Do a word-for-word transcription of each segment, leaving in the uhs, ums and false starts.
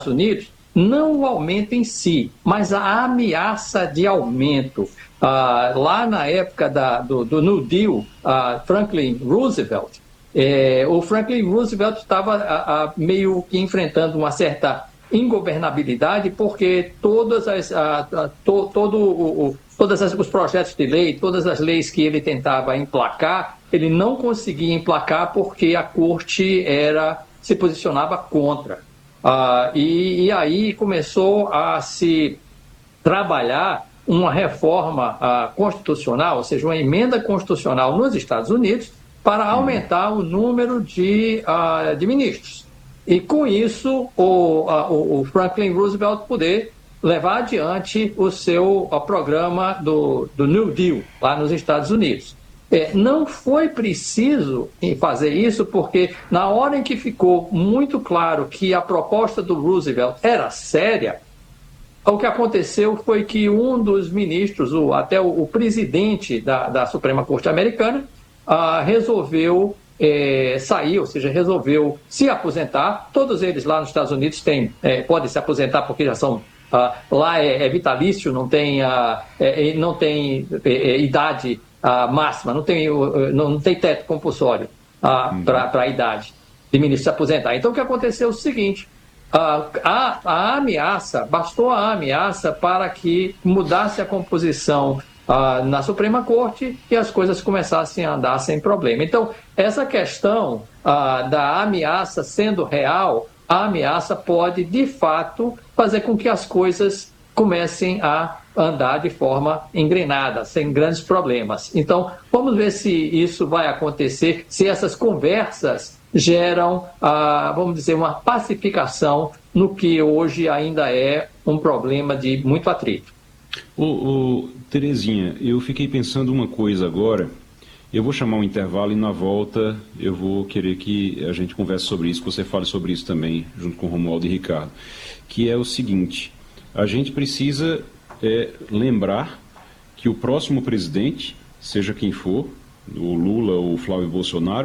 Unidos, não o aumento em si, mas a ameaça de aumento. Ah, lá na época da, do, do New Deal, ah, Franklin Roosevelt, eh, o Franklin Roosevelt estava ah, ah, meio que enfrentando uma certa ingovernabilidade, porque todas as, ah, ah, to, todo o, o, todas as, os projetos de lei, todas as leis que ele tentava emplacar, ele não conseguia emplacar porque a corte era, se posicionava contra. Ah, e, e aí começou a se trabalhar uma reforma ah, constitucional, ou seja, uma emenda constitucional nos Estados Unidos para aumentar o número de, ah, de ministros. E com isso, o, ah, o Franklin Roosevelt poder levar adiante o seu o programa do, do New Deal lá nos Estados Unidos. É, não foi preciso fazer isso, porque na hora em que ficou muito claro que a proposta do Roosevelt era séria, o que aconteceu foi que um dos ministros, o, até o, o presidente da, da Suprema Corte Americana, ah, resolveu é, sair, ou seja, resolveu se aposentar. Todos eles lá nos Estados Unidos têm, é, podem se aposentar porque já são... Ah, lá é, é vitalício, não tem, ah, é, não tem é, idade ah, máxima, não tem, não, não tem teto compulsório ah, uhum. para a idade de ministro se aposentar. Então, o que aconteceu é o seguinte, ah, a, a ameaça, bastou a ameaça para que mudasse a composição ah, na Suprema Corte e as coisas começassem a andar sem problema. Então, essa questão ah, da ameaça sendo real, a ameaça pode, de fato, fazer com que as coisas comecem a andar de forma engrenada, sem grandes problemas. Então, vamos ver se isso vai acontecer, se essas conversas geram, ah, vamos dizer, uma pacificação no que hoje ainda é um problema de muito atrito. Ô, ô, Terezinha, eu fiquei pensando uma coisa agora. Eu vou chamar um intervalo e na volta eu vou querer que a gente converse sobre isso, que você fale sobre isso também, junto com o Romualdo e Ricardo, que é o seguinte, a gente precisa é, lembrar que o próximo presidente, seja quem for, o Lula ou o Flávio Bolsonaro,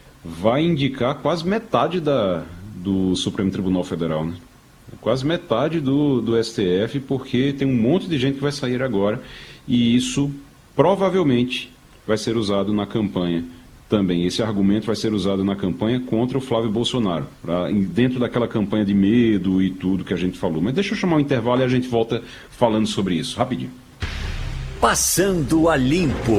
vai indicar quase metade da, do Supremo Tribunal Federal, né? Quase metade do, do S T F, porque tem um monte de gente que vai sair agora, e isso provavelmente vai ser usado na campanha também. Esse argumento vai ser usado na campanha contra o Flávio Bolsonaro, pra, dentro daquela campanha de medo e tudo que a gente falou. Mas deixa eu chamar um intervalo e a gente volta falando sobre isso, rapidinho. Passando a Limpo.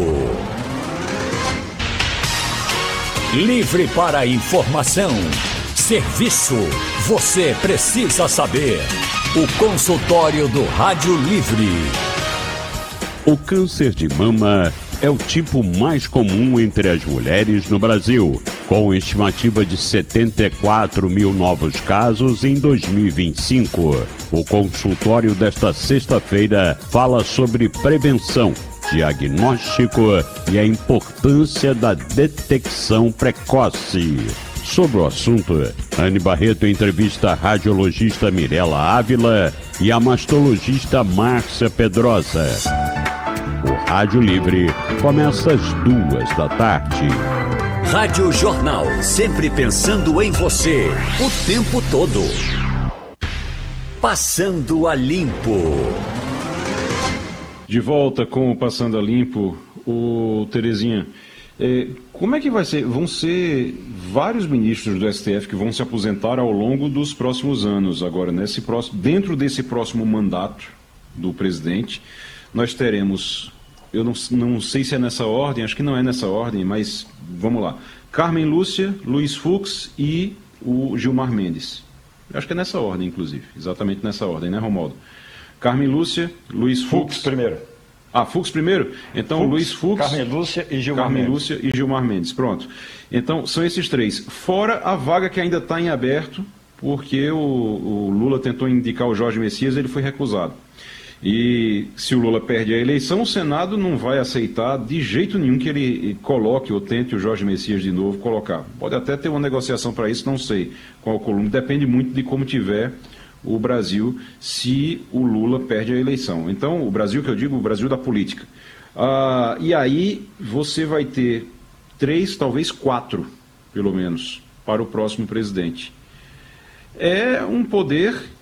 Livre para informação. Serviço. Você precisa saber. O consultório do Rádio Livre. O câncer de mama é o tipo mais comum entre as mulheres no Brasil, com estimativa de setenta e quatro mil novos casos em dois mil e vinte e cinco. O consultório desta sexta-feira fala sobre prevenção, diagnóstico e a importância da detecção precoce. Sobre o assunto, Anne Barreto entrevista a radiologista Mirela Ávila e a mastologista Márcia Pedrosa. O Rádio Livre começa às duas da tarde. Rádio Jornal, sempre pensando em você, o tempo todo. Passando a Limpo. De volta com o Passando a Limpo, o Terezinha. É, como é que vai ser? Vão ser vários ministros do S T F que vão se aposentar ao longo dos próximos anos. Agora, nesse próximo, dentro desse próximo mandato do presidente, nós teremos, eu não, não sei se é nessa ordem, acho que não é nessa ordem, mas vamos lá. Carmen Lúcia, Luiz Fux e o Gilmar Mendes. Eu acho que é nessa ordem, inclusive, exatamente nessa ordem, né, Romualdo? Carmen Lúcia, Luiz Fux. Fux primeiro. Ah, Fux primeiro? Então, Fux, Luiz Fux, Carmen Lúcia e Gilmar Carmen Mendes. Lúcia e Gilmar Mendes, pronto. Então, são esses três. Fora a vaga que ainda está em aberto, porque o, o Lula tentou indicar o Jorge Messias, ele foi recusado. E se o Lula perde a eleição, o Senado não vai aceitar de jeito nenhum que ele coloque ou tente o Jorge Messias de novo colocar. Pode até ter uma negociação para isso, não sei qual coluna. Depende muito de como tiver o Brasil se o Lula perde a eleição. Então, o Brasil que eu digo, o Brasil da política. Ah, e aí você vai ter três, talvez quatro, pelo menos, para o próximo presidente. É um poder